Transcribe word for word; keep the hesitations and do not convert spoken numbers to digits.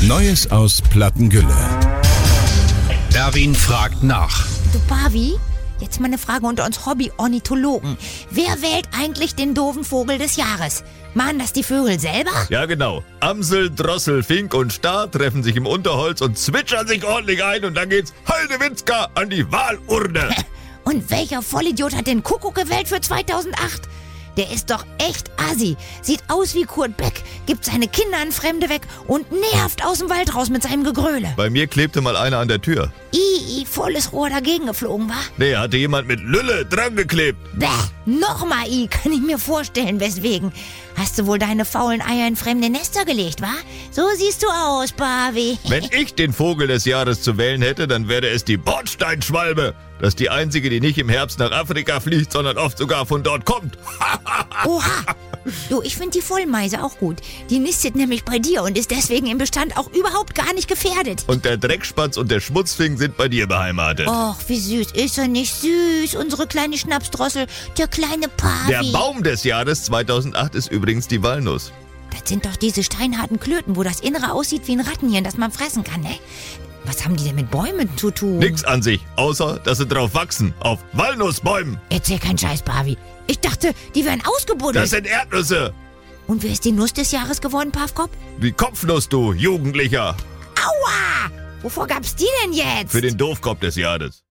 Neues aus Plattengülle. Erwin fragt nach. Du Pavi, jetzt mal eine Frage unter uns Hobby-Ornithologen. Wer wählt eigentlich den doofen Vogel des Jahres? Machen das die Vögel selber? Ja, genau. Amsel, Drossel, Fink und Star treffen sich im Unterholz und zwitschern sich ordentlich ein und dann geht's Heidewitzka an die Wahlurne. Und welcher Vollidiot hat den Kuckuck gewählt für zweitausendacht? Der ist doch echt assi. Sieht aus wie Kurt Beck, gibt seine Kinder an Fremde weg und nervt aus dem Wald raus mit seinem Gegröle. Bei mir klebte mal einer an der Tür. I, volles Rohr dagegen geflogen, war? Nee, hatte jemand mit Lülle dran geklebt. Bäh, nochmal I, kann ich mir vorstellen, weswegen. Hast du wohl deine faulen Eier in fremde Nester gelegt, wa? So siehst du aus, Pavi. Wenn ich den Vogel des Jahres zu wählen hätte, dann wäre es die Bordsteinschwalbe. Das ist die einzige, die nicht im Herbst nach Afrika fliegt, sondern oft sogar von dort kommt. Oha! Du, ich finde die Vollmeise auch gut. Die nistet nämlich bei dir und ist deswegen im Bestand auch überhaupt gar nicht gefährdet. Und der Dreckspatz und der Schmutzfink sind bei dir beheimatet. Och, wie süß. Ist er nicht süß, unsere kleine Schnapsdrossel, der kleine Pavi. Der Baum des Jahres zweitausendacht ist übrigens die Walnuss. Das sind doch diese steinharten Klöten, wo das Innere aussieht wie ein Rattenhirn, das man fressen kann, ne? Was haben die denn mit Bäumen zu tun? Nix an sich, außer dass sie drauf wachsen. Auf Walnussbäumen. Erzähl keinen Scheiß, Pavi. Ich dachte, die wären ausgebuddelt. Das sind Erdnüsse. Und wer ist die Nuss des Jahres geworden, Pavkop? Die Kopfnuss, du Jugendlicher. Aua! Wovor gab's die denn jetzt? Für den Doofkopf des Jahres.